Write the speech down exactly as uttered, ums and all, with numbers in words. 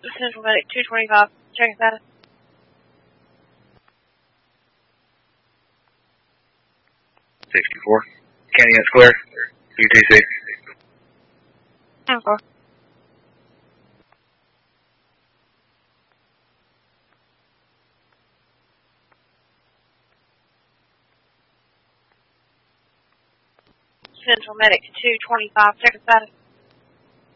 Central Medic two twenty-five, checking status. sixty-four. County units clear. U T C. ten four. Central Medic two twenty-five, checking status.